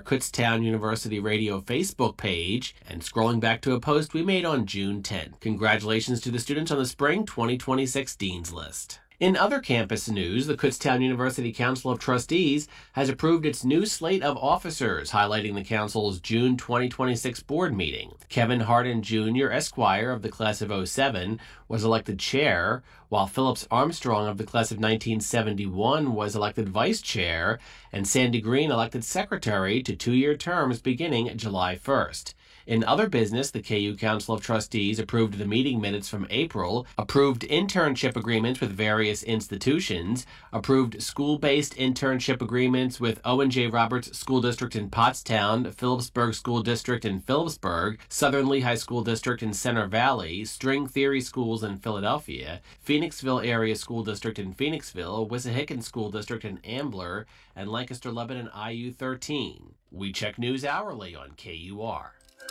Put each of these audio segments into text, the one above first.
Kutztown University Radio Facebook page and scrolling back to a post we made on June 10th. Congratulations to the students on the Spring 2026 Dean's List. In other campus news, the Kutztown University Council of Trustees has approved its new slate of officers, highlighting the council's June 2026 board meeting. Kevin Hardin Jr., Esquire of the class of '07, was elected chair, while Phillips Armstrong of the class of 1971 was elected vice chair, and Sandy Green elected secretary to 2-year terms beginning July 1st. In other business, the KU Council of Trustees approved the meeting minutes from April, approved internship agreements with various institutions, approved school-based internship agreements with Owen J. Roberts School District in Pottstown, Phillipsburg School District in Phillipsburg, Southern Lehigh School District in Center Valley, String Theory Schools in Philadelphia, Phoenixville Area School District in Phoenixville, Wissahickon School District in Ambler, and Lancaster Lebanon IU-13. We check news hourly on KUR.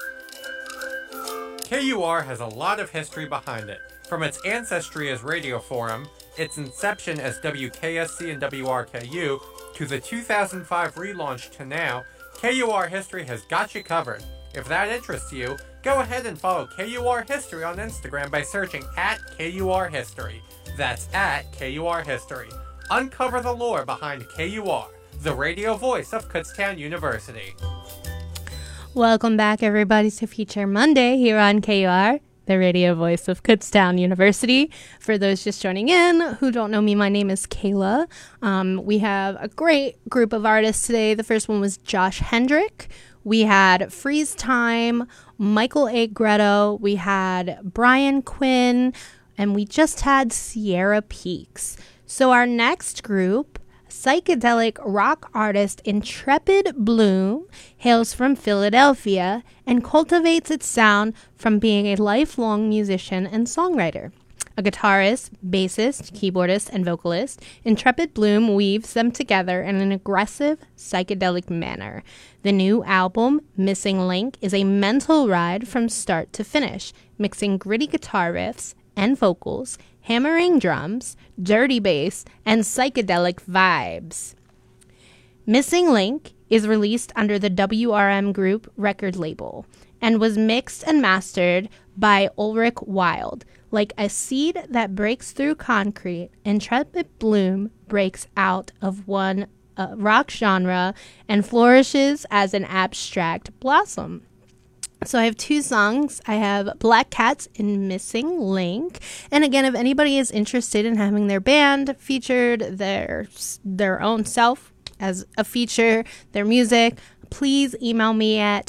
KUR has a lot of history behind it. From its ancestry as Radio Forum, its inception as WKSC and WRKU, to the 2005 relaunch to now, KUR History has got you covered. If that interests you, go ahead and follow KUR History on Instagram by searching @KUR History. That's @KUR History. Uncover the lore behind KUR, the radio voice of Kutztown University. Welcome back, everybody, to Feature Monday here on KUR, the radio voice of Kutztown University. For those just joining in who don't know me, my name is Kayla. We have a great group of artists today. The first one was Josh Hendrick. We had Freeze Time, Michael A. Gretto. We had Brian Quinn, and we just had Sierra Peaks. So our next group, psychedelic rock artist Intrepid Bloom, hails from Philadelphia and cultivates its sound from being a lifelong musician and songwriter. A guitarist, bassist, keyboardist, and vocalist, Intrepid Bloom weaves them together in an aggressive, psychedelic manner. The new album, Missing Link, is a mental ride from start to finish, mixing gritty guitar riffs and vocals, hammering drums, dirty bass, and psychedelic vibes. Missing Link is released under the WRM Group record label and was mixed and mastered by Ulrich Wild. Like a seed that breaks through concrete, Intrepid Bloom breaks out of one rock genre and flourishes as an abstract blossom. So I have two songs. I have Black Cats and Missing Link. And again, if anybody is interested in having their band featured, their own self as a feature, their music, please email me at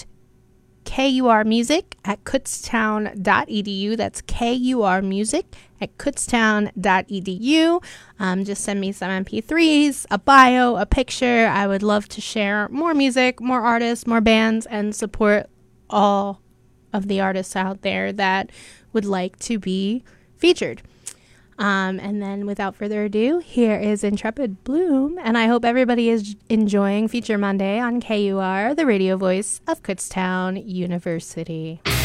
kurmusic@kutztown.edu. That's kurmusic@kutztown.edu. Just send me some MP3s, a bio, a picture. I would love to share more music, more artists, more bands, and support all of the artists out there that would like to be featured. And then without further ado, here is Intrepid Bloom, and I hope everybody is enjoying Feature Monday on KUR, the radio voice of Kutztown University.